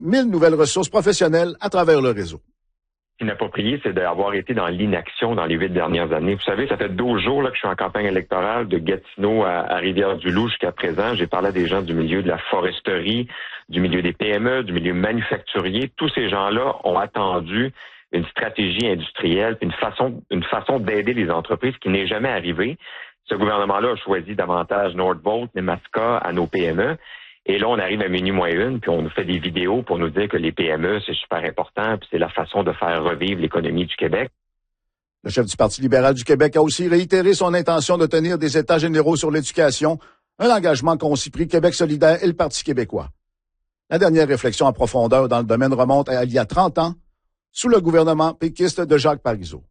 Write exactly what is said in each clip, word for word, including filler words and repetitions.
mille nouvelles ressources professionnelles à travers le réseau. Inapproprié, c'est d'avoir été dans l'inaction dans les huit dernières années. Vous savez, ça fait douze jours là, que je suis en campagne électorale de Gatineau à, à Rivière-du-Loup jusqu'à présent. J'ai parlé à des gens du milieu de la foresterie, du milieu des P M E, du milieu manufacturier. Tous ces gens-là ont attendu une stratégie industrielle, une façon, une façon d'aider les entreprises qui n'est jamais arrivée. Ce gouvernement-là a choisi davantage Nordvolt, Nemaska à nos P M E. Et là, on arrive à minuit moins une, puis on nous fait des vidéos pour nous dire que les P M E, c'est super important, puis c'est la façon de faire revivre l'économie du Québec. Le chef du Parti libéral du Québec a aussi réitéré son intention de tenir des États généraux sur l'éducation, un engagement qu'ont aussi pris Québec solidaire et le Parti québécois. La dernière réflexion en profondeur dans le domaine remonte à il y a trente ans, sous le gouvernement péquiste de Jacques Parizeau.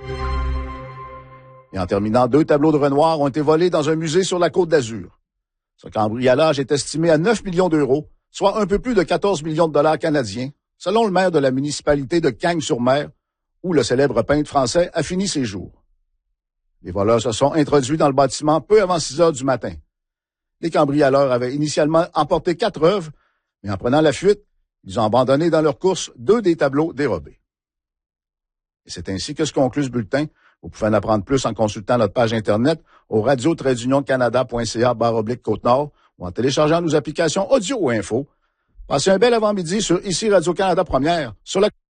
Et en terminant, deux tableaux de Renoir ont été volés dans un musée sur la Côte d'Azur. Ce cambriolage est estimé à neuf millions d'euros, soit un peu plus de quatorze millions de dollars canadiens, selon le maire de la municipalité de Cagnes-sur-Mer, où le célèbre peintre français a fini ses jours. Les voleurs se sont introduits dans le bâtiment peu avant six heures du matin. Les cambrioleurs avaient initialement emporté quatre œuvres, mais en prenant la fuite, ils ont abandonné dans leur course deux des tableaux dérobés. Et c'est ainsi que se conclut ce bulletin. Vous pouvez en apprendre plus en consultant notre page Internet au radio tiret union canada point c a barre oblique Côte-Nord ou en téléchargeant nos applications audio ou info. Passez un bel avant-midi sur ici Radio-Canada Première sur la